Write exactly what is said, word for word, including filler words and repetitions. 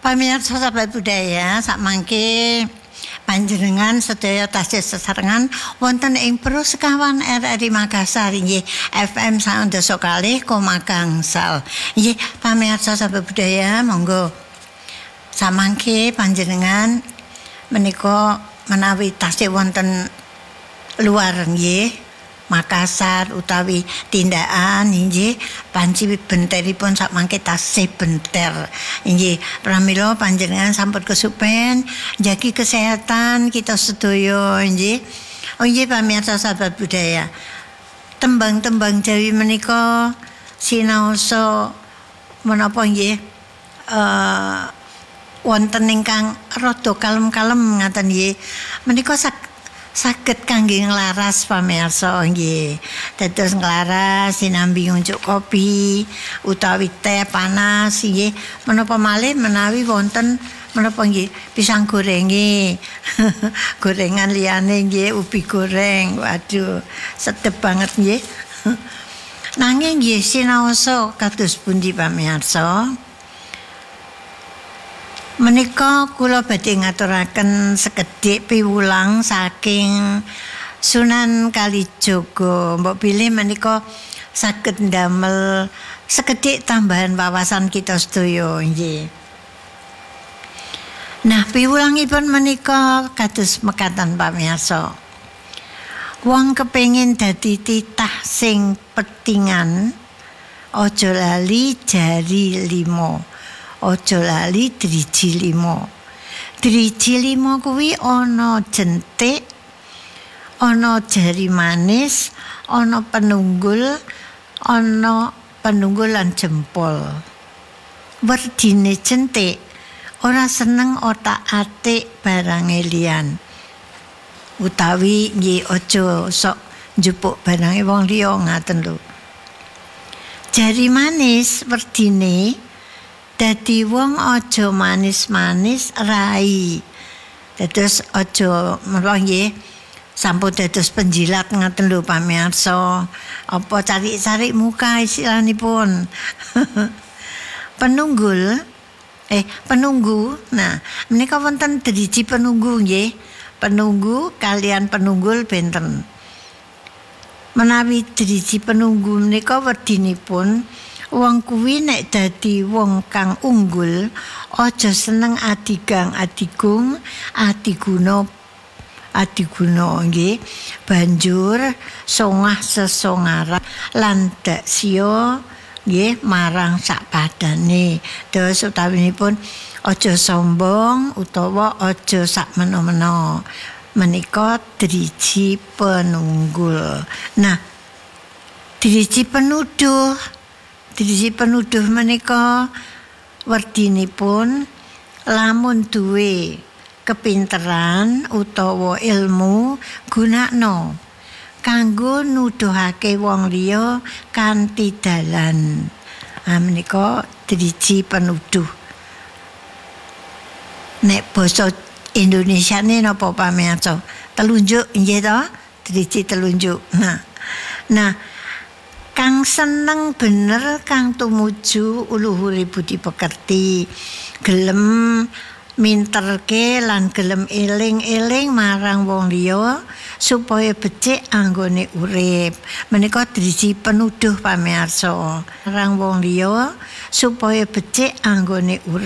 Pamirsa sahabat budaya, sakmangke panjenengan sedaya tasih sesarengan wonten ing Pro Sekawan R R I Makassar inggih F M sanga dasa kalih koma gangsal. Inggih pamirsa sahabat budaya, monggo samangke panjenengan menika menawi tasih wonten luar nggih Makassar utawi tindakan inggih panci benteripun sakmangke tasih benter inggih pramila panjenengan sampun kesupen jagi kesehatan kita sedaya inggih. Oh inggih pamirsa sahabat budaya, tembang-tembang Jawi menika sinaosa menapa nggih uh, wonten ingkang rada kalem-kalem ngaten nggih menika sak saged kangge nglaras pamirsa nggih. Dados nglaras sinambi ngunjuk kopi utawi teh panas nggih. Menapa malih menawi wonten menapa nggih pisang gorenge. Gorengan liyane nggih ubi goreng. Waduh, sedep banget nggih. Nanging nggih sinaosa kados pundi pamirsa? Menika kula badhe ngaturaken sekedhik piwulang saking Sunan Kalijaga. Mbok bilih menika saged ndamel sekedhik tambahan wawasan kita sedaya nggih. Nah, piwulangipun menika kados mekaten pamirsa. Wong kepengin dadi titah sing petingan, aja lali jari limo. Ojo lali driji limo. Driji limo kuwi ana jentik, ana jari manis, ana penunggul, ana penunggul lan jempol. Werdine jentik ora seneng otak-atik barange liyan. Utawi nggih aja sok njupuk barange wong liya ngaten lho. Jari manis werdine dadi wong aja manis-manis rai. Dados aja menapa nggih sampun dados penjilat ngaten lho pamirsa. Apa cari-cari muka istilahipun. Penunggul eh penunggu. Nah, menika wonten driji penunggu nggih. Penunggu kalian penunggul benten. Menawi driji penunggu menika werdinipun wong kuwi nek dadi wong kang unggul aja seneng adigang adigung adiguna adiguna nggih banjur songah sesongara lan dak sia nggih marang sak padane. Terus utawinipun aja sombong utawa aja sak mena-mena. Menika driji penunggul. Nah, driji penuduh Driji penuduh menika werdinipun lamun duwe kepinteran utawa ilmu gunakno kanggo nuduhake wong liya kanthi dalan. Ah menika driji penuduh. Nek basa Indonesiane napa pamirsa? Telunjuk nggih to? Driji telunjuk. Nah. Nah, kang seneng bener kang tumuju uluhure budi pekerti, gelem minterke lan gelem eling-eling marang wong liya supaya becik anggone urip. Menika driji penuduh pamirsa marang wong liya supaya becik anggone urip.